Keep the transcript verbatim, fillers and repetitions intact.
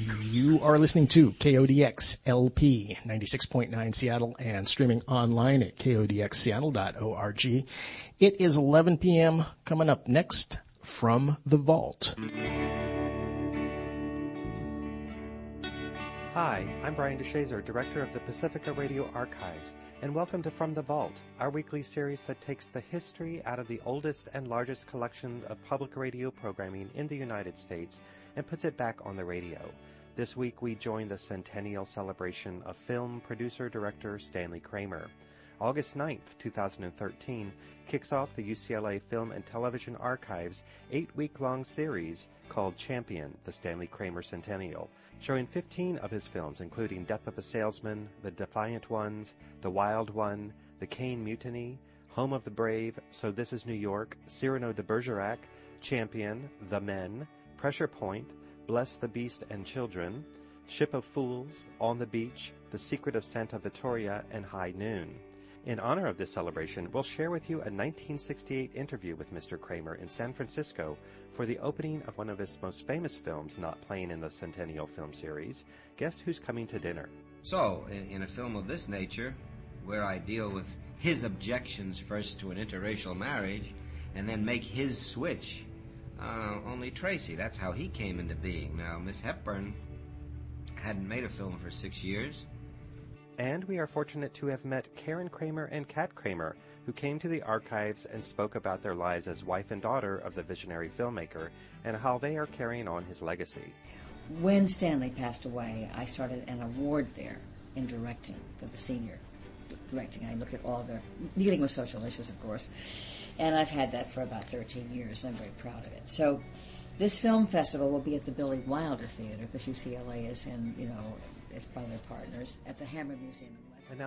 You are listening to K O D X L P ninety-six point nine Seattle and streaming online at K O D X seattle dot org. It is eleven p.m. Coming up next, From the Vault. Hi, I'm Brian DeShazer, Director of the Pacifica Radio Archives, and welcome to From the Vault, our weekly series that takes the history out of the oldest and largest collection of public radio programming in the United States and puts it back on the radio. This week we join the centennial celebration of film producer-director Stanley Kramer. August ninth, two thousand thirteen, kicks off the U C L A Film and Television Archives' eight-week-long series called Champion, the Stanley Kramer Centennial, showing fifteen of his films, including Death of a Salesman, The Defiant Ones, The Wild One, The Caine Mutiny, Home of the Brave, So This Is New York, Cyrano de Bergerac, Champion, The Men, Pressure Point, Bless the Beast and Children, Ship of Fools, On the Beach, The Secret of Santa Vittoria, and High Noon. In honor of this celebration, we'll share with you a nineteen sixty-eight interview with Mister Kramer in San Francisco for the opening of one of his most famous films not playing in the Centennial Film Series. Guess who's coming to dinner? So, in, in a film of this nature, where I deal with his objections first to an interracial marriage, and then make his switch, uh, only Tracy, that's how he came into being. Now, Miss Hepburn hadn't made a film for six years. And we are fortunate to have met Karen Kramer and Kat Kramer, who came to the archives and spoke about their lives as wife and daughter of the visionary filmmaker and how they are carrying on his legacy. When Stanley passed away, I started an award there in directing for the senior directing. I look at all the, dealing with social issues, of course, and I've had that for about thirteen years. I'm very proud of it. So this film festival will be at the Billy Wilder Theater, because U C L A is in, you know, it's by their partners, at the Hammer Museum in West.